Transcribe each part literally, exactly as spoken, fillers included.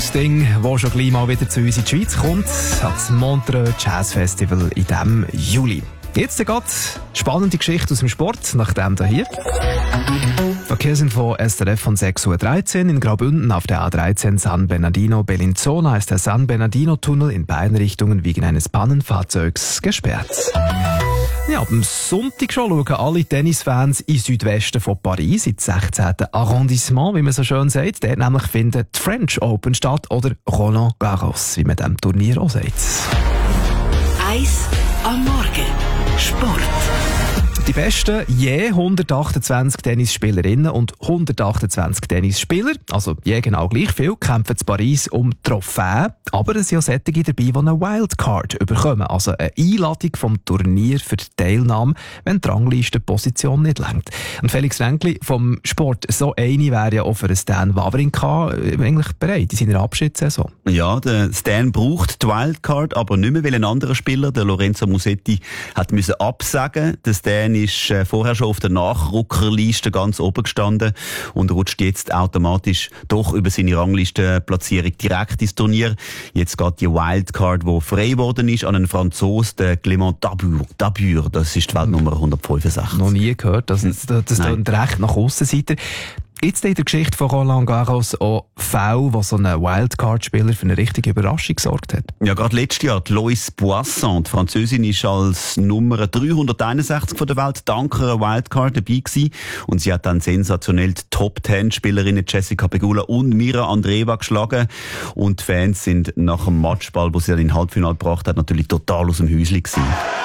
das Ding, das schon gleich mal wieder zu uns in die Schweiz kommt, das Montreux Jazz Festival in diesem Juli. Jetzt geht spannende Geschichte aus dem Sport, nach dem hier. Verkehrsinfo S R F von sechs Uhr dreizehn in Graubünden auf der A dreizehn San Bernardino-Bellinzona ist der San Bernardino-Tunnel in beiden Richtungen wegen eines Pannenfahrzeugs gesperrt. Ja, am Sonntag schon schauen alle Tennisfans in Südwesten von Paris, ins sechzehnten Arrondissement, wie man so schön sagt. Dort nämlich finden die French Open statt oder Roland Garros, wie man dem Turnier auch sagt. Eis am Morgen. Sport. Die besten je hundertachtundzwanzig Tennisspielerinnen und hundertachtundzwanzig Tennisspieler, also je genau gleich viel, kämpfen in Paris um Trophäen. Aber es sind ja solche dabei, die eine Wildcard bekommen, also eine Einladung vom Turnier für die Teilnahme, wenn die Ranglistenposition nicht reicht. Und Felix Ränkli vom Sport, so eine wäre ja auch für Stan Wawrinka eigentlich bereit in seiner Abschiedssaison. Ja, der Stan braucht die Wildcard, aber nicht mehr, weil ein anderer Spieler, der Lorenzo Musetti, hat müssen absagen. Der Stan ist äh, vorher schon auf der Nachrückerliste ganz oben gestanden und rutscht jetzt automatisch doch über seine Ranglistenplatzierung direkt ins Turnier. Jetzt geht die Wildcard, die frei geworden ist, an einen Franzosen, den Clément Dabur. Dabur, das ist die Weltnummer hundertfünfundsechzig. Noch nie gehört, das, das, das klingt recht nach Aussenseiter. Gibt es in der Geschichte von Roland Garros auch Fälle, wo so ein Wildcard-Spieler für eine richtige Überraschung gesorgt hat? Ja, gerade letztes Jahr, die Loïs Poisson, die Französin, ist als Nummer dreihunderteinundsechzig von der Welt dank einer Wildcard dabei gewesen. Und sie hat dann sensationell die Top-Ten-Spielerinnen Jessica Pegula und Mira Andreeva geschlagen. Und die Fans sind nach dem Matchball, wo sie dann in den Halbfinale gebracht hat, natürlich total aus dem Häuschen gewesen.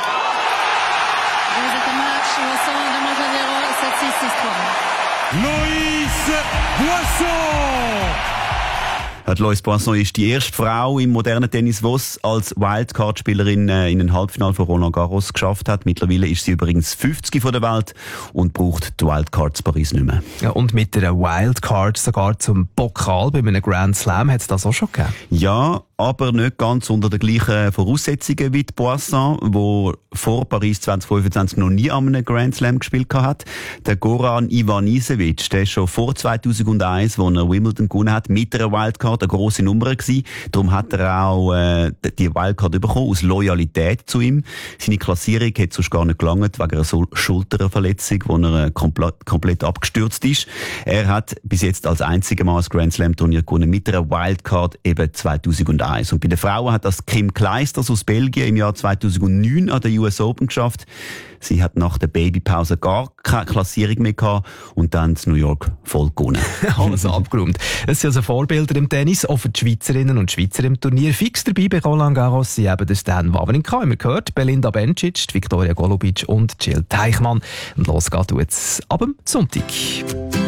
Loïs Poisson! Die Loïs Poisson ist die erste Frau im modernen Tennis, die es als Wildcard-Spielerin in den Halbfinale von Roland Garros geschafft hat. Mittlerweile ist sie übrigens fünfzig von der Welt und braucht die Wildcard zu Paris nicht mehr. Ja, und mit einer Wildcard sogar zum Pokal bei einem Grand Slam hat es das auch schon gegeben? Ja, aber nicht ganz unter den gleichen Voraussetzungen wie die Poisson, wo vor Paris zwanzig fünfundzwanzig noch nie an einem Grand Slam gespielt hat. Der Goran Ivanisevic, der ist schon vor zweitausendeins, wo er Wimbledon gewonnen hat, mit einer Wildcard eine grosse Nummer gewesen. Darum hat er auch äh, die Wildcard bekommen, aus Loyalität zu ihm. Seine Klassierung hat sonst gar nicht gelangt, wegen einer Schulterverletzung, wo er äh, komplett, komplett abgestürzt ist. Er hat bis jetzt als einziger Mal das Grand Slam Turnier gewonnen, mit einer Wildcard eben zweitausendeins. Und bei den Frauen hat das Kim Kleisters aus Belgien im Jahr zweitausendneun an der U S Open geschafft. Sie hat nach der Babypause gar keine Klassierung mehr gehabt und dann in New York voll gewonnen. Alles abgeräumt. Es sind also Vorbilder im Tennis, auch für die Schweizerinnen und Schweizer im Turnier. Fix dabei bei Roland Garros sind eben der Stan Wawrinka, haben wir gehört, Belinda Bencic, Viktoria Golubic und Jill Teichmann. Und los geht's jetzt ab dem Sonntag.